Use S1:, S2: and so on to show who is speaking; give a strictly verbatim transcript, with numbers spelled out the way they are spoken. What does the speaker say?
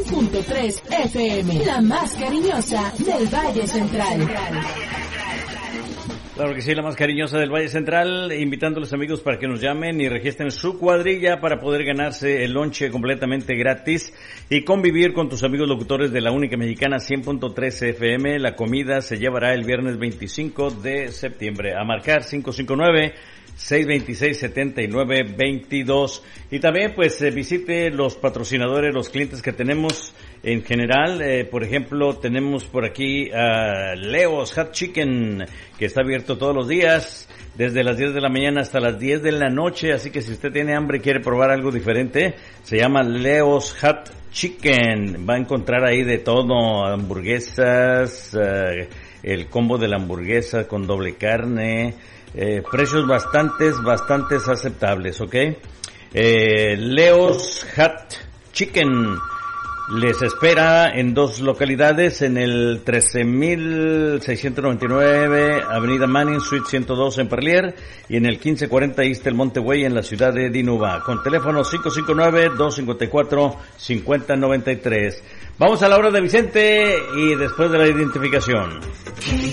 S1: punto tres F M, la más cariñosa del Valle Central.
S2: Claro que sí, la más cariñosa del Valle Central, invitando a los amigos para que nos llamen y registren su cuadrilla para poder ganarse el lonche completamente gratis y convivir con tus amigos locutores de la única mexicana cien punto tres F M. La comida se llevará el viernes veinticinco de septiembre. A marcar cinco cinco nueve, seis dos seis, siete nueve dos dos. Y también pues eh, visite los patrocinadores, los clientes que tenemos en general. Eh, por ejemplo, tenemos por aquí a Leo's Hot Chicken, que está abierto todos los días desde las diez de la mañana hasta las diez de la noche, así que si usted tiene hambre y quiere probar algo diferente, se llama Leo's Hot Chicken. Va a encontrar ahí de todo, hamburguesas, uh, el combo de la hamburguesa con doble carne, eh, precios bastantes, bastantes aceptables, ¿ok? Eh, Leo's Hot Chicken les espera en dos localidades, en el trece mil seiscientos noventa y nueve Avenida Manning, Suite ciento dos en Parlier, y en el quince cuarenta East El Monte en la ciudad de Dinuba, con teléfono cinco cinco nueve, dos cinco cuatro, cinco cero nueve tres. Vamos a la hora de Vicente y después de la identificación.